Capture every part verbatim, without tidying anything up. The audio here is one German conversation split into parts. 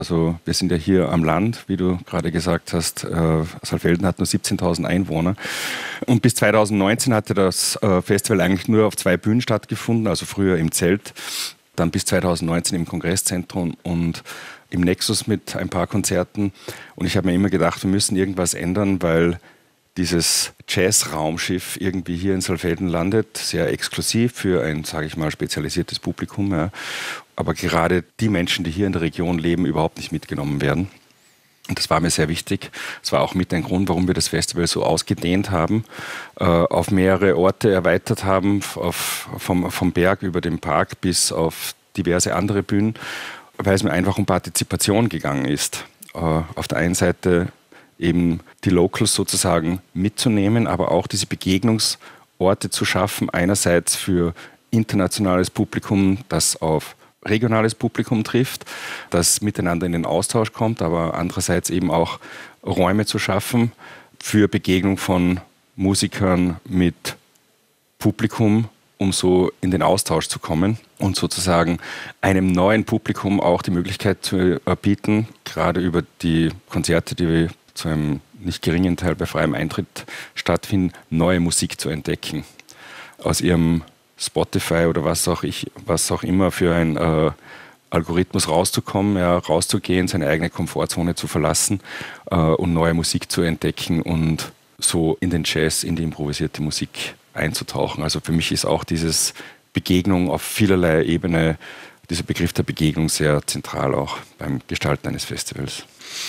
Also wir sind ja hier am Land, wie du gerade gesagt hast. Äh, Saalfelden hat nur siebzehntausend Einwohner. Und bis zweitausendneunzehn hatte das äh, Festival eigentlich nur auf zwei Bühnen stattgefunden, also früher im Zelt, dann bis zweitausendneunzehn im Kongresszentrum und im Nexus mit ein paar Konzerten. Und ich habe mir immer gedacht, wir müssen irgendwas ändern, weil dieses Jazz-Raumschiff irgendwie hier in Saalfelden landet, sehr exklusiv für ein, sage ich mal, spezialisiertes Publikum. Ja. Aber gerade die Menschen, die hier in der Region leben, überhaupt nicht mitgenommen werden. Und das war mir sehr wichtig. Das war auch mit ein Grund, warum wir das Festival so ausgedehnt haben, äh, auf mehrere Orte erweitert haben, auf, vom, vom Berg über den Park bis auf diverse andere Bühnen, weil es mir einfach um Partizipation gegangen ist. Äh, auf der einen Seite eben die Locals sozusagen mitzunehmen, aber auch diese Begegnungsorte zu schaffen, einerseits für internationales Publikum, das auf regionales Publikum trifft, das miteinander in den Austausch kommt, aber andererseits eben auch Räume zu schaffen für Begegnung von Musikern mit Publikum, um so in den Austausch zu kommen und sozusagen einem neuen Publikum auch die Möglichkeit zu bieten, gerade über die Konzerte, die wir zu einem nicht geringen Teil bei freiem Eintritt stattfinden, neue Musik zu entdecken. Aus ihrem Spotify oder was auch, ich, was auch immer für ein äh, Algorithmus rauszukommen, ja, rauszugehen, seine eigene Komfortzone zu verlassen äh, und neue Musik zu entdecken und so in den Jazz, in die improvisierte Musik einzutauchen. Also für mich ist auch dieses Begegnung auf vielerlei Ebene, dieser Begriff der Begegnung sehr zentral auch beim Gestalten eines Festivals.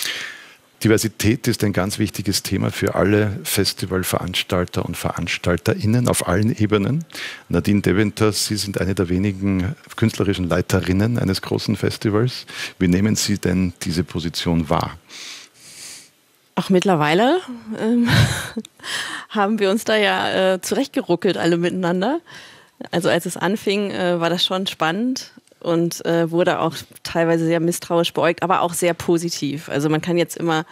Diversität ist ein ganz wichtiges Thema für alle Festivalveranstalter und VeranstalterInnen auf allen Ebenen. Nadine Deventer, Sie sind eine der wenigen künstlerischen Leiterinnen eines großen Festivals. Wie nehmen Sie denn diese Position wahr? Auch mittlerweile ähm, haben wir uns da ja äh, zurechtgeruckelt, alle miteinander. Also als es anfing, äh, war das schon spannend. Und äh, wurde auch teilweise sehr misstrauisch beäugt, aber auch sehr positiv. Also man kann jetzt immer,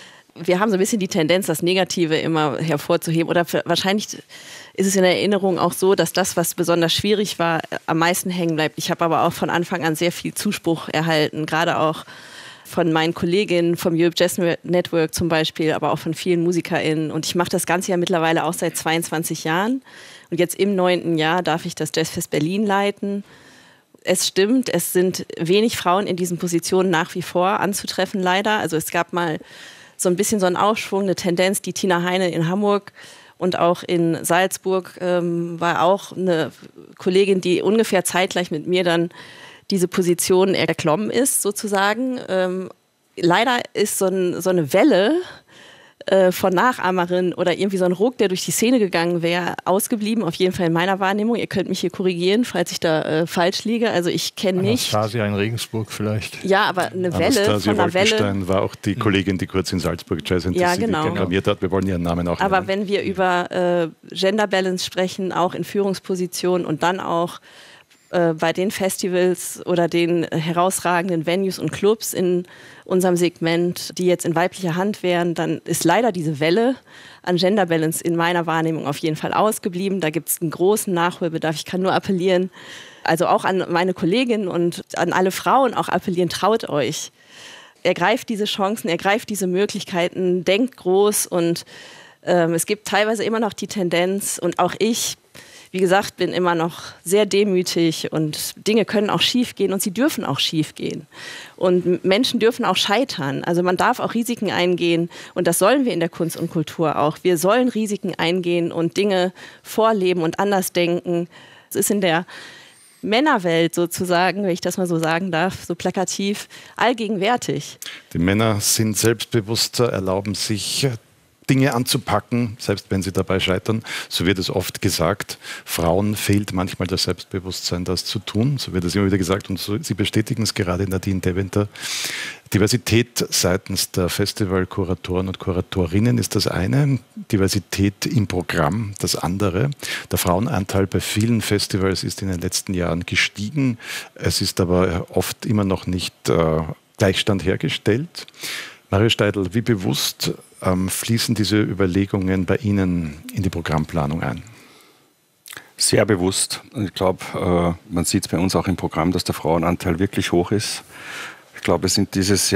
wir haben so ein bisschen die Tendenz, das Negative immer hervorzuheben. Oder für, wahrscheinlich ist es in der Erinnerung auch so, dass das, was besonders schwierig war, am meisten hängen bleibt. Ich habe aber auch von Anfang an sehr viel Zuspruch erhalten, gerade auch von meinen Kolleginnen vom Europe Jazz Network zum Beispiel, aber auch von vielen MusikerInnen. Und ich mache das Ganze ja mittlerweile auch seit zweiundzwanzig Jahren. Und jetzt im neunten Jahr darf ich das Jazzfest Berlin leiten. Es stimmt, es sind wenig Frauen in diesen Positionen nach wie vor anzutreffen, leider. Also es gab mal so ein bisschen so einen Aufschwung, eine Tendenz, die Tina Heine in Hamburg und auch in Salzburg ähm, war auch eine Kollegin, die ungefähr zeitgleich mit mir dann diese Position erklommen ist, sozusagen. Ähm, leider ist so, ein, so eine Welle äh, von Nachahmerinnen oder irgendwie so ein Ruck, der durch die Szene gegangen wäre, ausgeblieben, auf jeden Fall in meiner Wahrnehmung. Ihr könnt mich hier korrigieren, falls ich da äh, falsch liege. Also ich kenne nicht... Anastasia in Regensburg vielleicht. Ja, aber eine Welle Anastasia von einer Wolkenstein Welle... war auch die Kollegin, die kurz in Salzburg Jazz and ja, the City genau. deklamiert hat. Wir wollen ihren Namen auch Aber nennen. wenn wir über äh, Gender Balance sprechen, auch in Führungspositionen und dann auch äh, bei den Festivals oder den herausragenden Venues und Clubs in unserem Segment, die jetzt in weiblicher Hand wären, dann ist leider diese Welle an Gender Balance in meiner Wahrnehmung auf jeden Fall ausgeblieben. Da gibt es einen großen Nachholbedarf. Ich kann nur appellieren, also auch an meine Kolleginnen und an alle Frauen auch appellieren, traut euch. Ergreift diese Chancen, ergreift diese Möglichkeiten, denkt groß und ähm, es gibt teilweise immer noch die Tendenz und auch ich, wie gesagt, bin immer noch sehr demütig und Dinge können auch schief gehen und sie dürfen auch schief gehen. Und Menschen dürfen auch scheitern. Also man darf auch Risiken eingehen und das sollen wir in der Kunst und Kultur auch. Wir sollen Risiken eingehen und Dinge vorleben und anders denken. Es ist in der Männerwelt sozusagen, wenn ich das mal so sagen darf, so plakativ, allgegenwärtig. Die Männer sind selbstbewusster, erlauben sich Dinge anzupacken, selbst wenn sie dabei scheitern. So wird es oft gesagt. Frauen fehlt manchmal das Selbstbewusstsein, das zu tun. So wird es immer wieder gesagt und so, Sie bestätigen es gerade, Nadine Deventer. Diversität seitens der Festivalkuratoren und Kuratorinnen ist das eine. Diversität im Programm das andere. Der Frauenanteil bei vielen Festivals ist in den letzten Jahren gestiegen. Es ist aber oft immer noch nicht äh, Gleichstand hergestellt. Mario Steidl, wie bewusst ähm, fließen diese Überlegungen bei Ihnen in die Programmplanung ein? Sehr bewusst. Ich glaube, äh, man sieht es bei uns auch im Programm, dass der Frauenanteil wirklich hoch ist. Ich glaube, es sind dieses Jahr